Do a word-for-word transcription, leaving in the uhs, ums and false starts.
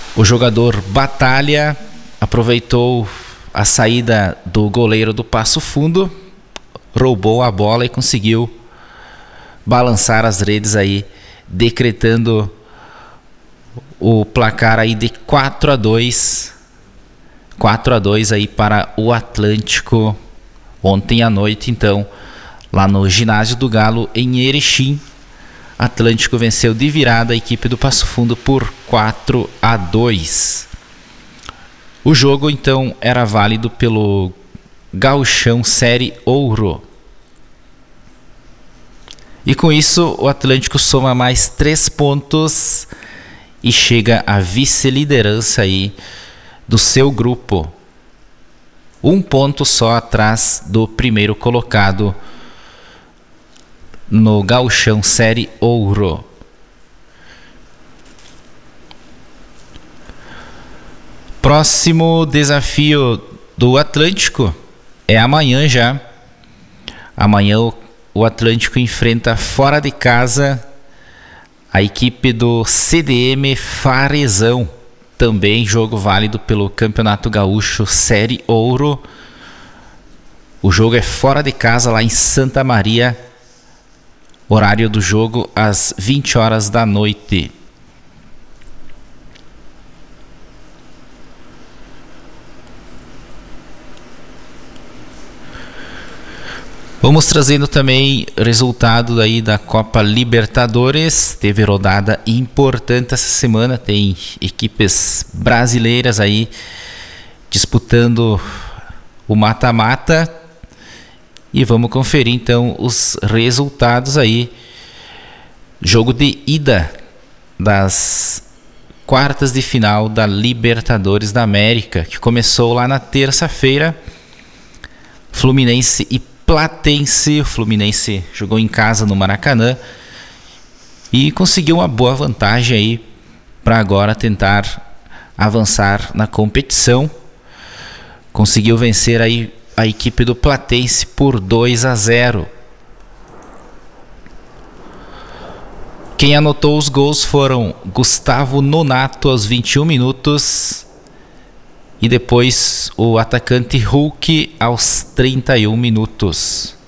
O jogador Batalha aproveitou a saída do goleiro do Passo Fundo, roubou a bola e conseguiu balançar as redes aí, decretando o placar aí de quatro a dois. quatro a dois aí para o Atlântico ontem à noite, então, lá no ginásio do Galo em Erechim. Atlântico venceu de virada a equipe do Passo Fundo por quatro a dois. O jogo então era válido pelo Gauchão Série Ouro. E com isso o Atlântico soma mais três pontos e chega à vice-liderança aí do seu grupo. Um ponto só atrás do primeiro colocado no Gauchão Série Ouro. Próximo desafio do Atlântico é amanhã já. Amanhã o Atlântico enfrenta fora de casa a equipe do C D M Farezão. Também jogo válido pelo Campeonato Gaúcho Série Ouro. O jogo é fora de casa lá em Santa Maria. Horário do jogo às vinte horas da noite. Vamos trazendo também resultado aí da Copa Libertadores. Teve rodada importante essa semana. Tem equipes brasileiras aí disputando o mata-mata. E vamos conferir então os resultados aí. Jogo de ida das quartas de final da Libertadores da América, que começou lá na terça-feira. Fluminense e Platense. O Fluminense jogou em casa no Maracanã e conseguiu uma boa vantagem aí para agora tentar avançar na competição. Conseguiu vencer aí a equipe do Platense por dois a zero. Quem anotou os gols foram Gustavo Nonato aos vinte e um minutos e depois o atacante Hulk aos trinta e um minutos.